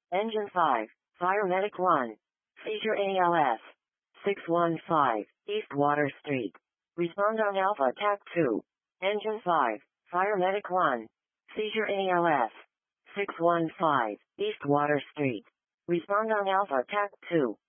Engine 5, Fire Medic 1. Seizure ALS. 615, East Water Street. Respond on Alpha TAC 2. Engine 5, Fire Medic 1. Seizure ALS. 615, East Water Street. Respond on Alpha TAC 2.